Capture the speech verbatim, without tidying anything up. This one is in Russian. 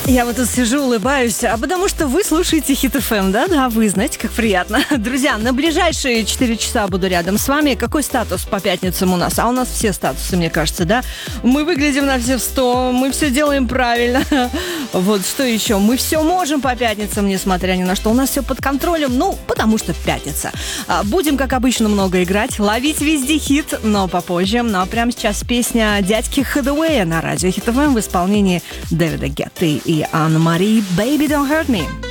Я вот тут сижу, улыбаюсь, а потому что вы слушаете Хит эф эм, да? Да, вы знаете, как приятно. Друзья, на ближайшие четыре часа буду рядом с вами. Какой статус по пятницам у нас? А у нас все статусы, мне кажется, да? Мы выглядим на все сто, мы все делаем правильно. Вот, что еще? Мы все можем по пятницам, несмотря ни на что. У нас все под контролем, ну, потому что пятница. Будем, как обычно, много играть, ловить везде хит, но попозже. Ну, а прямо сейчас песня дядьки Хэдэуэя на радио Хит эф эм в исполнении Дэвида Гетты и Анны Мари «Baby Don't Hurt Me».